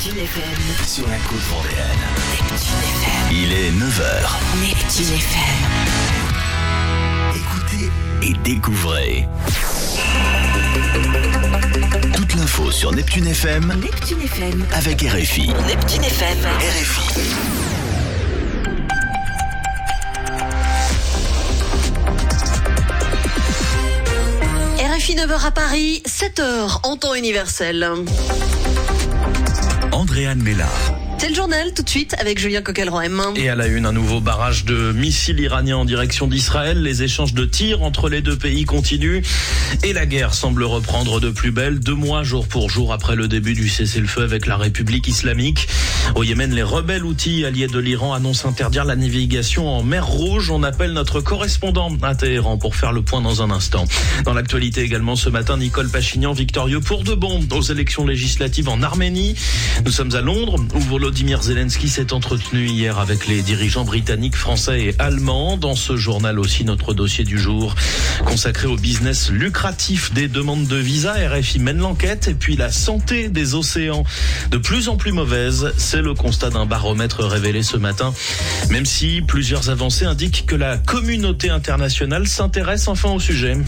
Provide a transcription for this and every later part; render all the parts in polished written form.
Neptune FM. Sur la côte vendéenne. Neptune FM. Il est 9h. Neptune FM. Écoutez et découvrez. Toute l'info sur Neptune FM. Neptune FM. Avec RFI. Neptune FM. RFI. RFI 9h à Paris, 7h en temps universel. Andréane Mella. C'est le journal tout de suite avec Julien Coquelroem. Et à la une, un nouveau barrage de missiles iraniens en direction d'Israël. Les échanges de tirs entre les deux pays continuent et la guerre semble reprendre de plus belle 2 mois jour pour jour après le début du cessez-le-feu avec la République islamique. Au Yémen, les rebelles houthis alliés de l'Iran annoncent interdire la navigation en mer Rouge. On appelle notre correspondant à Téhéran pour faire le point dans un instant. Dans l'actualité également ce matin, Nicole Pachinian victorieux pour de bon aux élections législatives en Arménie. Nous sommes à Londres où Volodymyr Zelensky s'est entretenu hier avec les dirigeants britanniques, français et allemands. Dans ce journal aussi, notre dossier du jour consacré au business lucratif des demandes de visa. RFI mène l'enquête. Et puis la santé des océans de plus en plus mauvaise. C'est le constat d'un baromètre révélé ce matin. Même si plusieurs avancées indiquent que la communauté internationale s'intéresse enfin au sujet.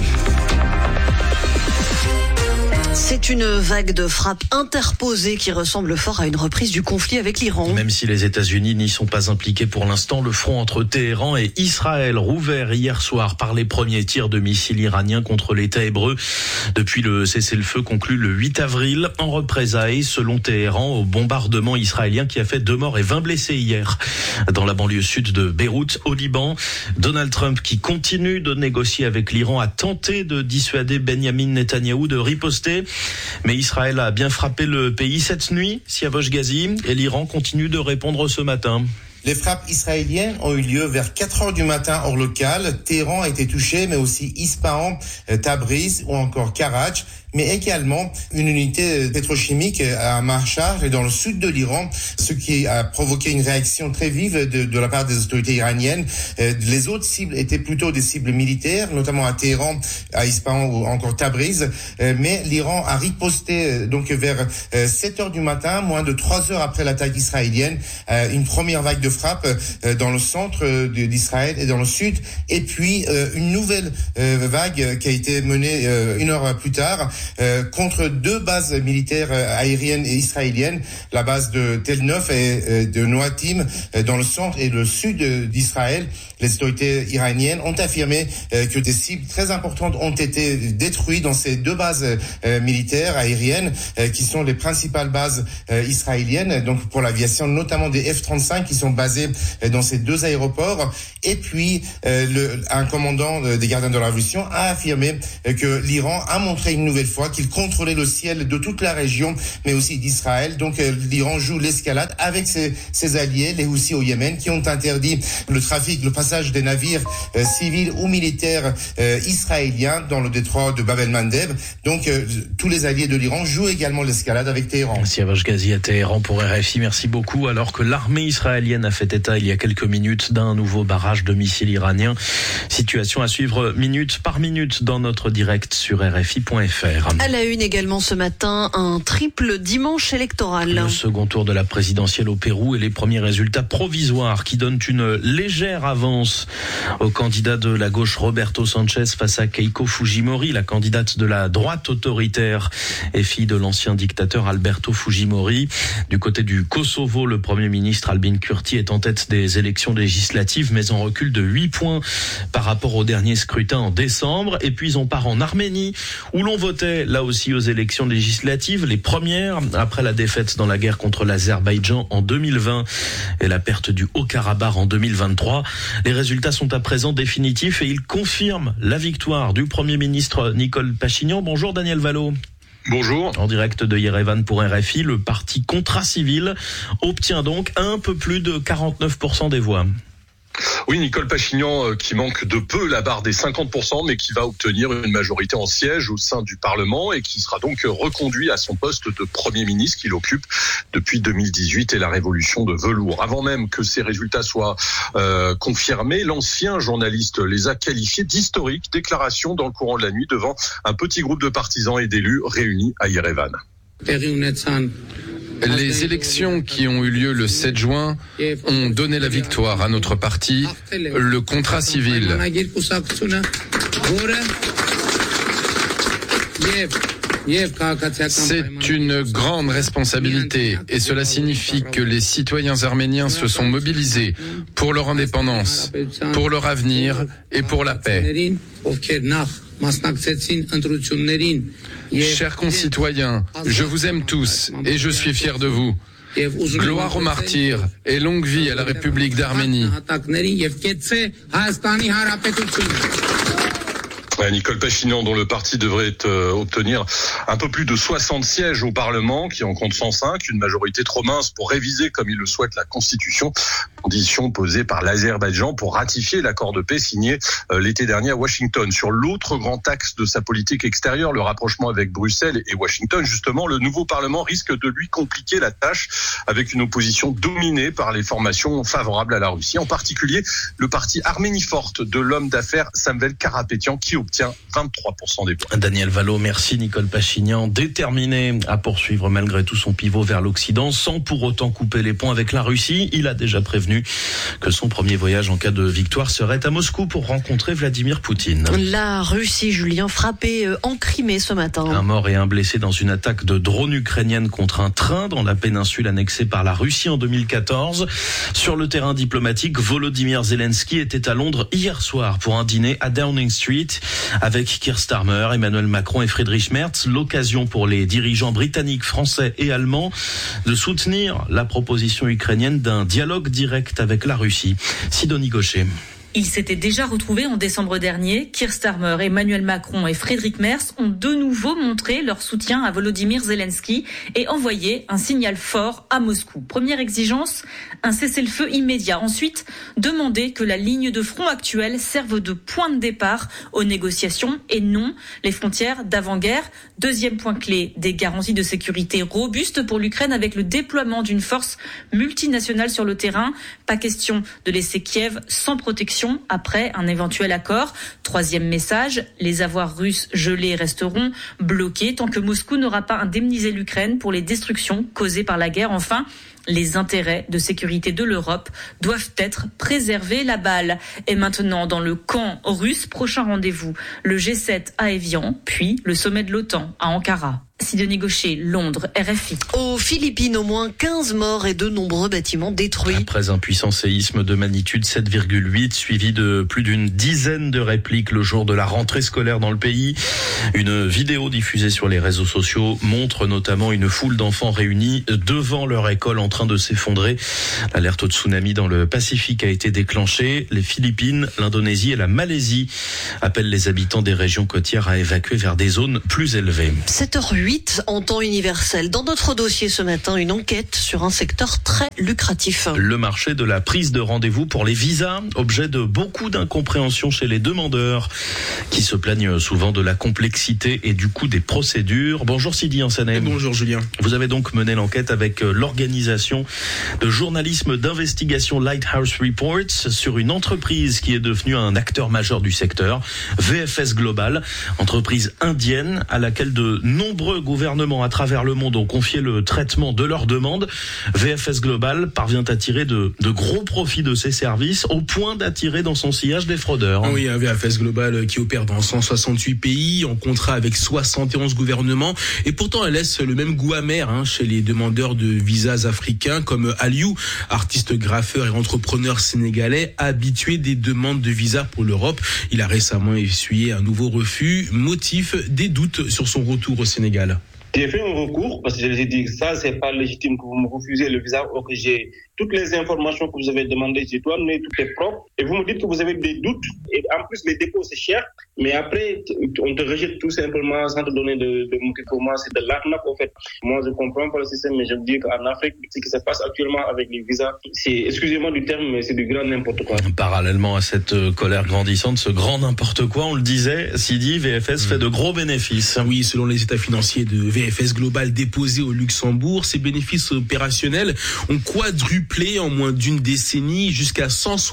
C'est une vague de frappes interposées qui ressemble fort à une reprise du conflit avec l'Iran. Même si les États-Unis n'y sont pas impliqués pour l'instant, le front entre Téhéran et Israël rouvert hier soir par les premiers tirs de missiles iraniens contre l'État hébreu. Depuis le cessez-le-feu conclu le 8 avril, en représailles, selon Téhéran, au bombardement israélien qui a fait 2 morts et 20 blessés hier. Dans la banlieue sud de Beyrouth, au Liban, Donald Trump, qui continue de négocier avec l'Iran, a tenté de dissuader Benyamin Netanyahou de riposter. Mais Israël a bien frappé le pays cette nuit, Siavosh Ghazi, et l'Iran continue de répondre ce matin. Les frappes israéliennes ont eu lieu vers 4h du matin hors local. Téhéran a été touché, mais aussi Ispahan, Tabriz ou encore Karach, mais également une unité pétrochimique à Marchar et dans le sud de l'Iran, ce qui a provoqué une réaction très vive de la part des autorités iraniennes. Les autres cibles étaient plutôt des cibles militaires, notamment à Téhéran, à Ispahan ou encore Tabriz, mais l'Iran a riposté donc vers 7h du matin, moins de 3 heures après l'attaque israélienne, une première vague de frappe dans le centre d'Israël et dans le sud, et puis une nouvelle vague qui a été menée 1 heure plus tard contre 2 bases militaires aériennes et israéliennes, la base de Tel Nof et de Noatim dans le centre et le sud d'Israël. Les autorités iraniennes ont affirmé que des cibles très importantes ont été détruites dans ces 2 bases militaires aériennes qui sont les principales bases israéliennes, donc pour l'aviation, notamment des F-35 qui sont basés dans ces 2 aéroports. Et puis un commandant des gardiens de la révolution a affirmé que l'Iran a montré une nouvelle fois qu'il contrôlait le ciel de toute la région, mais aussi d'Israël. Donc l'Iran joue l'escalade avec ses alliés, les Houthis au Yémen, qui ont interdit le trafic, le passage des navires civils ou militaires israéliens dans le détroit de Bab el-Mandeb. Donc tous les alliés de l'Iran jouent également l'escalade avec Téhéran. Siavash Ghazi à Téhéran pour RFI, merci beaucoup. Alors que l'armée israélienne a fait état il y a quelques minutes d'un nouveau barrage de missiles iraniens. Situation à suivre minute par minute dans notre direct sur RFI.fr. À la une également ce matin, un triple dimanche électoral. Le second tour de la présidentielle au Pérou et les premiers résultats provisoires qui donnent une légère avance au candidat de la gauche Roberto Sanchez face à Keiko Fujimori, la candidate de la droite autoritaire et fille de l'ancien dictateur Alberto Fujimori. Du côté du Kosovo, le premier ministre Albin Kurti est en tête des élections législatives, mais en recul de 8 points par rapport au dernier scrutin en décembre. Et puis on part en Arménie, où l'on votait là aussi aux élections législatives, les premières après la défaite dans la guerre contre l'Azerbaïdjan en 2020 et la perte du Haut-Karabakh en 2023. Les résultats sont à présent définitifs et ils confirment la victoire du Premier ministre Nicole Pachinian. Bonjour Daniel Valo. Bonjour. En direct de Yerevan pour RFI, le parti Contrat Civil obtient donc un peu plus de 49% des voix. Oui, Nicole Pachinian qui manque de peu la barre des 50%, mais qui va obtenir une majorité en siège au sein du Parlement et qui sera donc reconduit à son poste de Premier ministre qu'il occupe depuis 2018 et la révolution de velours. Avant même que ces résultats soient confirmés, l'ancien journaliste les a qualifiés d'historiques déclarations dans le courant de la nuit devant un petit groupe de partisans et d'élus réunis à Yerevan. Les élections qui ont eu lieu le 7 juin ont donné la victoire à notre parti, le contrat civil. C'est une grande responsabilité et cela signifie que les citoyens arméniens se sont mobilisés pour leur indépendance, pour leur avenir et pour la paix. Chers concitoyens, je vous aime tous et je suis fier de vous. Gloire aux martyrs et longue vie à la République d'Arménie. Nicole Pachinian, dont le parti devrait obtenir un peu plus de 60 sièges au Parlement, qui en compte 105, une majorité trop mince pour réviser comme il le souhaite la Constitution, condition posée par l'Azerbaïdjan pour ratifier l'accord de paix signé l'été dernier à Washington. Sur l'autre grand axe de sa politique extérieure, le rapprochement avec Bruxelles et Washington, justement, le nouveau Parlement risque de lui compliquer la tâche avec une opposition dominée par les formations favorables à la Russie, en particulier le parti Arménie forte de l'homme d'affaires Samvel Karapetyan qui obtient 23% des voix. Daniel Valo, merci. Nicole Pachinian, déterminé à poursuivre malgré tout son pivot vers l'Occident sans pour autant couper les ponts avec la Russie. Il a déjà prévenu que son premier voyage en cas de victoire serait à Moscou pour rencontrer Vladimir Poutine. La Russie, Julien, frappée en Crimée ce matin. Un mort et un blessé dans une attaque de drone ukrainienne contre un train dans la péninsule annexée par la Russie en 2014. Sur le terrain diplomatique, Volodymyr Zelensky était à Londres hier soir pour un dîner à Downing Street avec Keir Starmer, Emmanuel Macron et Friedrich Merz. L'occasion pour les dirigeants britanniques, français et allemands de soutenir la proposition ukrainienne d'un dialogue direct avec la Russie. Sidonie Gaucher. Ils s'étaient déjà retrouvés en décembre dernier. Keir Starmer, Emmanuel Macron et Friedrich Merz ont de nouveau montré leur soutien à Volodymyr Zelensky et envoyé un signal fort à Moscou. Première exigence, un cessez-le-feu immédiat. Ensuite, demander que la ligne de front actuelle serve de point de départ aux négociations et non les frontières d'avant-guerre. Deuxième point clé, des garanties de sécurité robustes pour l'Ukraine avec le déploiement d'une force multinationale sur le terrain. Pas question de laisser Kiev sans protection après un éventuel accord. Troisième message, les avoirs russes gelés resteront bloqués tant que Moscou n'aura pas indemnisé l'Ukraine pour les destructions causées par la guerre. Enfin, les intérêts de sécurité de l'Europe doivent être préservés. La balle est maintenant dans le camp russe. Prochain rendez-vous, le G7 à Évian, puis le sommet de l'OTAN à Ankara. Sidonie Gaucher, Londres, RFI. Aux Philippines, au moins 15 morts et de nombreux bâtiments détruits. Après un puissant séisme de magnitude 7,8, suivi de plus d'une dizaine de répliques le jour de la rentrée scolaire dans le pays. Une vidéo diffusée sur les réseaux sociaux montre notamment une foule d'enfants réunis devant leur école en train de s'effondrer. L'alerte au tsunami dans le Pacifique a été déclenchée. Les Philippines, l'Indonésie et la Malaisie appellent les habitants des régions côtières à évacuer vers des zones plus élevées. 7h08 en temps universel. Dans notre dossier ce matin, une enquête sur un secteur très lucratif. Le marché de la prise de rendez-vous pour les visas, objet de beaucoup d'incompréhension chez les demandeurs qui se plaignent souvent de la complexité et du coût des procédures. Bonjour Sidi Ansanem. Bonjour Julien. Vous avez donc mené l'enquête avec l'organisation de journalisme d'investigation Lighthouse Reports sur une entreprise qui est devenue un acteur majeur du secteur, VFS Global, entreprise indienne à laquelle de nombreux gouvernements à travers le monde ont confié le traitement de leurs demandes. VFS Global parvient à tirer de gros profits de ses services au point d'attirer dans son sillage des fraudeurs. Oui, un VFS Global qui opère dans 168 pays, en contrat avec 71 gouvernements. Et pourtant, elle laisse le même goût amer chez les demandeurs de visas africains comme Aliou, artiste graffeur et entrepreneur sénégalais, habitué des demandes de visas pour l'Europe. Il a récemment essuyé un nouveau refus, motif des doutes sur son retour au Sénégal. J'ai fait un recours parce que je les ai dit que ça, c'est pas légitime que vous me refusez le visa ou que j'ai toutes les informations que vous avez demandées, j'ai tout amené, tout est propre. Et vous me dites que vous avez des doutes. Et en plus, les dépôts, c'est cher. Mais après, on te rejette tout simplement sans te donner de mots. Pour moi, c'est de l'arnaque, en fait. Moi, je comprends pas le système, mais je me dis qu'en Afrique, ce qui se passe actuellement avec les visas, c'est, excusez-moi du terme, mais c'est du grand n'importe quoi. Parallèlement à cette colère grandissante, ce grand n'importe quoi, on le disait, Sidi, VFS fait de gros bénéfices. Oui, selon les états financiers de VFS VFS Global déposé au Luxembourg. Ses bénéfices opérationnels ont quadruplé en moins d'une décennie jusqu'à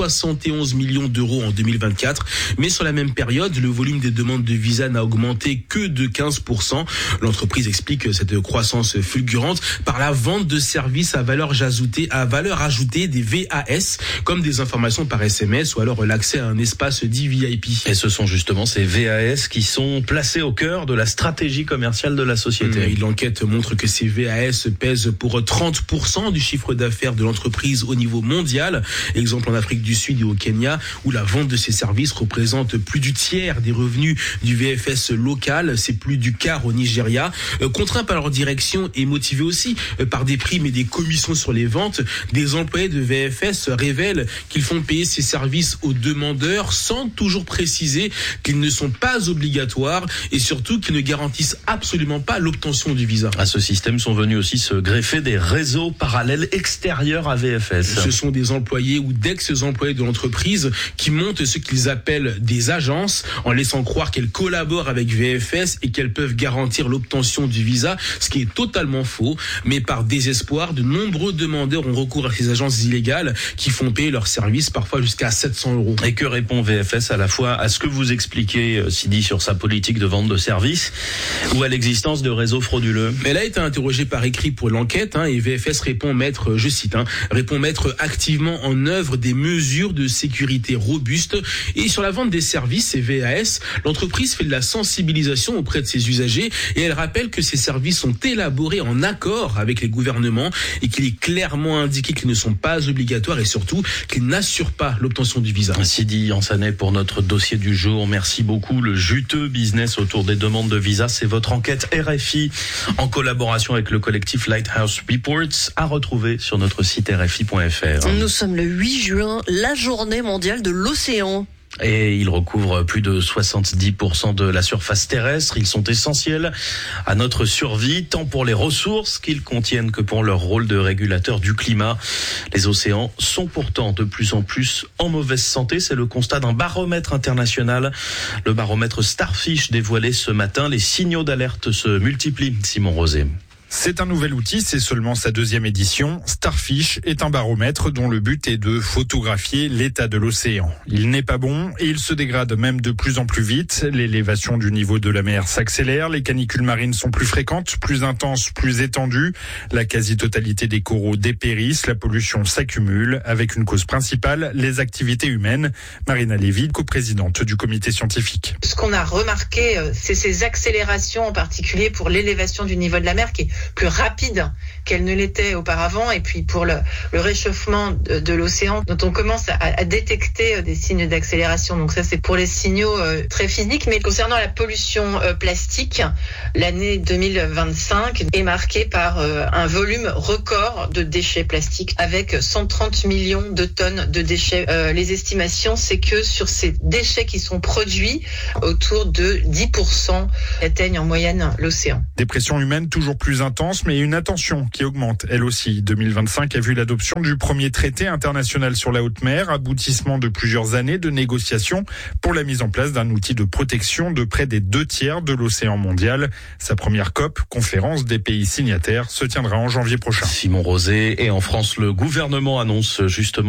171 millions d'euros en 2024. Mais sur la même période, le volume des demandes de visa n'a augmenté que de 15%. L'entreprise explique cette croissance fulgurante par la vente de services à valeur ajoutée, des VAS, comme des informations par SMS ou alors l'accès à un espace dit VIP. Et ce sont justement ces VAS qui sont placés au cœur de la stratégie commerciale de la société. L'enquête montre que ces VAS pèsent pour 30% du chiffre d'affaires de l'entreprise au niveau mondial. Exemple en Afrique du Sud et au Kenya, où la vente de ces services représente plus du tiers des revenus du VFS local. C'est plus du quart au Nigeria. Contraints par leur direction et motivés aussi par des primes et des commissions sur les ventes, des employés de VFS révèlent qu'ils font payer ces services aux demandeurs sans toujours préciser qu'ils ne sont pas obligatoires et surtout qu'ils ne garantissent absolument pas l'obtention du visa. À ce système sont venus aussi se greffer des réseaux parallèles extérieurs à VFS. Ce sont des employés ou d'ex-employés de l'entreprise qui montent ce qu'ils appellent des agences en laissant croire qu'elles collaborent avec VFS et qu'elles peuvent garantir l'obtention du visa, ce qui est totalement faux. Mais par désespoir, de nombreux demandeurs ont recours à ces agences illégales qui font payer leurs services parfois jusqu'à 700 euros. Et que répond VFS à la fois à ce que vous expliquez, Sidi, sur sa politique de vente de services ou à l'existence de réseaux frauduleux? Elle a été interrogée par écrit pour l'enquête et VFS répond mettre, je cite, répond mettre activement en œuvre des mesures de sécurité robustes. Et sur la vente des services et VAS, l'entreprise fait de la sensibilisation auprès de ses usagers et elle rappelle que ces services sont élaborés en accord avec les gouvernements et qu'il est clairement indiqué qu'ils ne sont pas obligatoires et surtout qu'ils n'assurent pas l'obtention du visa. Sidi Ansanet pour notre dossier du jour. Merci beaucoup. Le juteux business autour des demandes de visa, c'est votre enquête RFI en collaboration avec le collectif Lighthouse Reports à retrouver sur notre site rfi.fr. Nous sommes le 8 juin, la journée mondiale de l'océan. Et ils recouvrent plus de 70% de la surface terrestre. Ils sont essentiels à notre survie, tant pour les ressources qu'ils contiennent que pour leur rôle de régulateur du climat. Les océans sont pourtant de plus en plus en mauvaise santé. C'est le constat d'un baromètre international. Le baromètre Starfish dévoilé ce matin. Les signaux d'alerte se multiplient. Simon Rosé. C'est un nouvel outil, c'est seulement sa 2e édition. Starfish est un baromètre dont le but est de photographier l'état de l'océan. Il n'est pas bon et il se dégrade même de plus en plus vite. L'élévation du niveau de la mer s'accélère, les canicules marines sont plus fréquentes, plus intenses, plus étendues. La quasi-totalité des coraux dépérissent, la pollution s'accumule, avec une cause principale, les activités humaines. Marina Lévy, coprésidente du comité scientifique. Ce qu'on a remarqué, c'est ces accélérations, en particulier pour l'élévation du niveau de la mer, qui est plus rapide qu'elle ne l'était auparavant, et puis pour le réchauffement de l'océan dont on commence à détecter des signes d'accélération. Donc ça, c'est pour les signaux très physiques. Mais concernant la pollution plastique, l'année 2025 est marquée par un volume record de déchets plastiques avec 130 millions de tonnes de déchets. Les estimations, c'est que sur ces déchets qui sont produits, autour de 10% atteignent en moyenne l'océan. Des pressions humaines toujours plus intense, mais une attention qui augmente elle aussi. 2025 a vu l'adoption du premier traité international sur la haute mer, aboutissement de plusieurs années de négociations pour la mise en place d'un outil de protection de près des 2/3 de l'océan mondial. Sa première COP, conférence des pays signataires, se tiendra en janvier prochain. Simon Rosé. Et en France, le gouvernement annonce justement